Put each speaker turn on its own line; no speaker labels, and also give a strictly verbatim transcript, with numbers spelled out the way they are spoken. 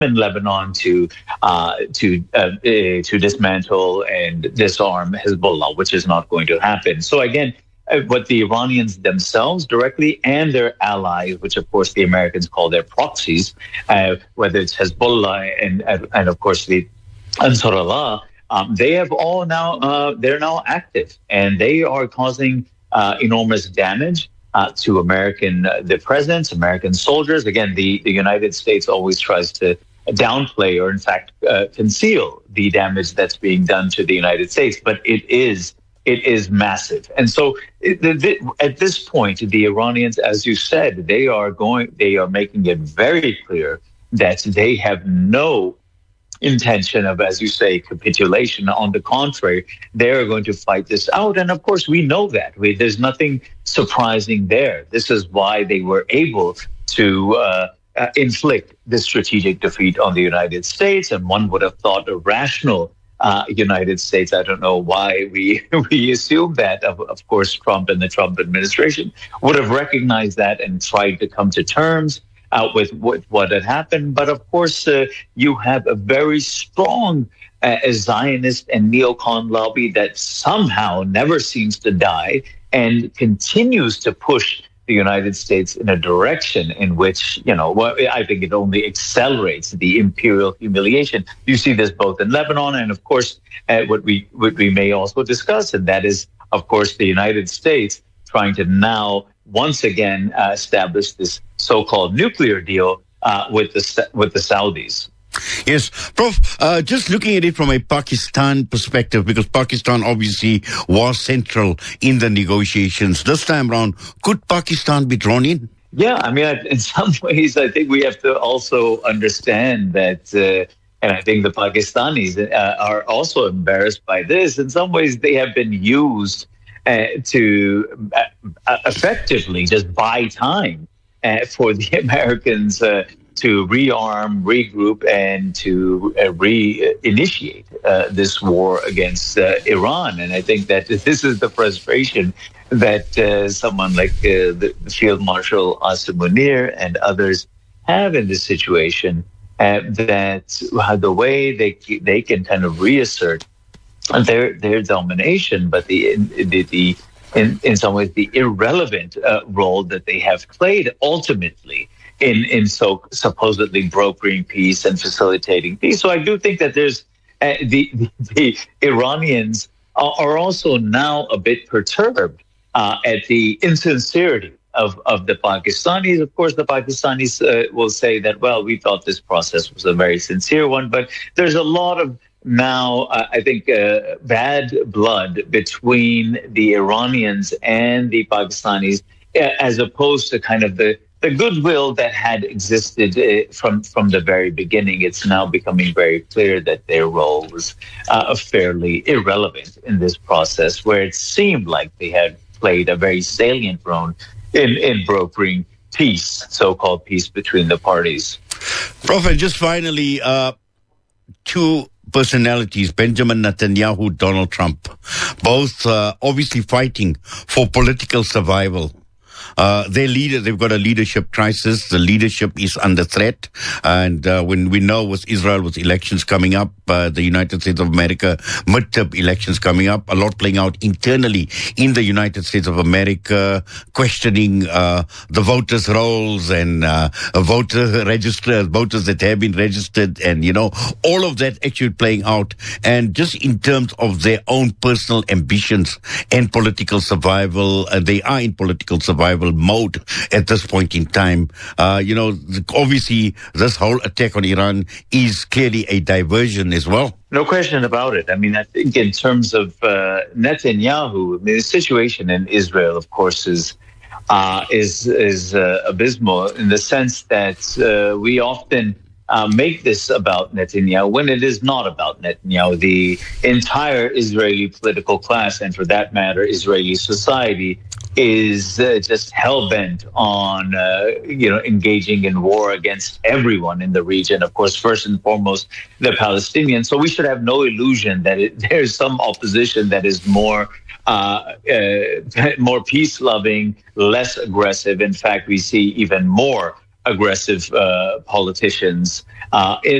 in Lebanon to uh, to uh, uh, to dismantle and disarm Hezbollah, which is not going to happen. So again, uh, what the Iranians themselves directly and their allies, which of course the Americans call their proxies, uh, whether it's Hezbollah and and, and of course the Ansar Allah, um, they have all now uh, they're now active and they are causing uh, enormous damage. Uh, to American, uh, the presidents, American soldiers. Again, the, the United States always tries to downplay or, in fact, uh, conceal the damage that's being done to the United States, but it is it is massive. And so, it, the, the, at this point, the Iranians, as you said, they are going, they are making it very clear that they have no intention of, as you say, capitulation. On the contrary, they're going to fight this out. And of course, we know that. We, there's nothing surprising there. This is why they were able to uh, uh, inflict this strategic defeat on the United States. And one would have thought a rational uh, United States, I don't know why we, we assume that, of, of course, Trump and the Trump administration would have recognized that and tried to come to terms out with what, what had happened. But of course, uh, you have a very strong uh, Zionist and neocon lobby that somehow never seems to die and continues to push the United States in a direction in which, you know, well, I think it only accelerates the imperial humiliation. You see this both in Lebanon and, of course, uh, what we what we may also discuss, and that is, of course, the United States trying to now once again uh, establish this so-called nuclear deal uh, with the with the Saudis.
Yes, Professor Uh, just looking at it from a Pakistan perspective, because Pakistan obviously was central in the negotiations this time around, could Pakistan be drawn in?
Yeah, I mean, in some ways, I think we have to also understand that, uh, and I think the Pakistanis uh, are also embarrassed by this. In some ways, they have been used Uh, to uh, effectively just buy time uh, for the Americans uh, to rearm, regroup, and to uh, re-initiate uh, this war against uh, Iran. And I think that this is the frustration that uh, someone like uh, the Field Marshal Asim Munir and others have in this situation, uh, that the way they they can kind of reassert their their domination, but the the, the in in some ways the irrelevant uh, role that they have played ultimately in in so supposedly brokering peace and facilitating peace. So I do think that there's uh, the, the the Iranians are, are also now a bit perturbed uh, at the insincerity of of the Pakistanis. Of course, the Pakistanis uh, will say that, well, we thought this process was a very sincere one, but there's a lot of now, uh, I think, uh, bad blood between the Iranians and the Pakistanis, uh, as opposed to kind of the, the goodwill that had existed uh, from, from the very beginning. It's now becoming very clear that their role was uh, fairly irrelevant in this process, where it seemed like they had played a very salient role in, in brokering peace, so-called peace between the parties.
Prophet, just finally, uh, two personalities, Benjamin Netanyahu, Donald Trump, both uh, obviously fighting for political survival. Uh, their leader, they've got a leadership crisis. The leadership is under threat. And uh, when we know with Israel, with elections coming up, uh, the United States of America, midterm elections coming up, a lot playing out internally in the United States of America, questioning uh, the voters' rolls and uh, voter registers, voters that have been registered, and, you know, all of that actually playing out. And just in terms of their own personal ambitions and political survival, uh, they are in political survival mode at this point in time. Uh, you know, obviously, this whole attack on Iran is clearly a diversion as well.
No question about it. I mean, I think in terms of uh, Netanyahu, I mean, the situation in Israel, of course, is uh, is is uh, abysmal in the sense that uh, we often uh, make this about Netanyahu when it is not about Netanyahu. The entire Israeli political class, and for that matter, Israeli society, is uh, just hell-bent on, uh, you know, engaging in war against everyone in the region. Of course, first and foremost, the Palestinians. So we should have no illusion that it, there's some opposition that is more uh, uh, more peace-loving, less aggressive. In fact, we see even more aggressive uh, politicians. Uh,